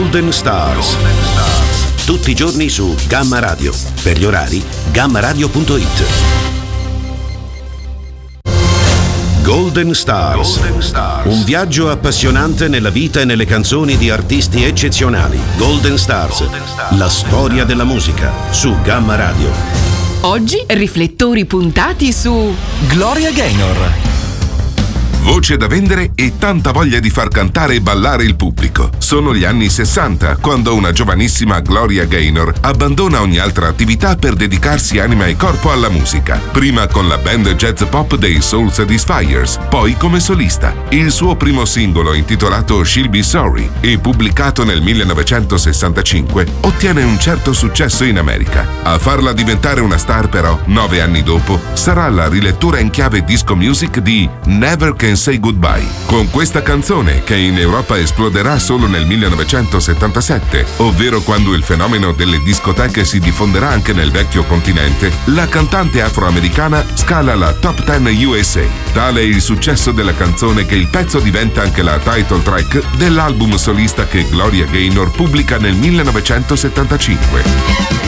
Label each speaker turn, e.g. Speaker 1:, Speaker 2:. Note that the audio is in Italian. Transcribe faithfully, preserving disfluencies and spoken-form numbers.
Speaker 1: Golden Stars. Tutti i giorni su Gamma Radio. Per gli orari, gamma radio punto it. Golden Stars. Golden Stars. Un viaggio appassionante nella vita e nelle canzoni di artisti eccezionali. Golden Stars. Golden Stars. La storia della musica su Gamma Radio.
Speaker 2: Oggi riflettori puntati su
Speaker 3: Gloria Gaynor.
Speaker 4: Voce da vendere e tanta voglia di far cantare e ballare il pubblico. Sono gli anni sessanta, quando una giovanissima Gloria Gaynor abbandona ogni altra attività per dedicarsi anima e corpo alla musica. Prima con la band jazz pop dei Soul Satisfiers, poi come solista. Il suo primo singolo, intitolato She'll Be Sorry e pubblicato nel millenovecentosessantacinque, ottiene un certo successo in America. A farla diventare una star, però, nove anni dopo, sarà la rilettura in chiave disco music di Never Can Say Goodbye. Con questa canzone, che in Europa esploderà solo nel millenovecentosettantasette, ovvero quando il fenomeno delle discoteche si diffonderà anche nel vecchio continente, la cantante afroamericana scala la top dieci U S A. Tale è il successo della canzone che il pezzo diventa anche la title track dell'album solista che Gloria Gaynor pubblica nel millenovecentosettantacinque.